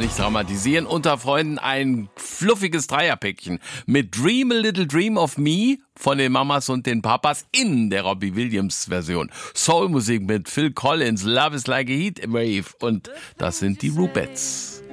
nicht dramatisieren. Unter Freunden ein fluffiges Dreierpäckchen mit Dream a Little Dream of Me von den Mamas und den Papas in der Robbie Williams Version. Soulmusik mit Phil Collins, Love is like a Heat Wave und das sind die Rubettes.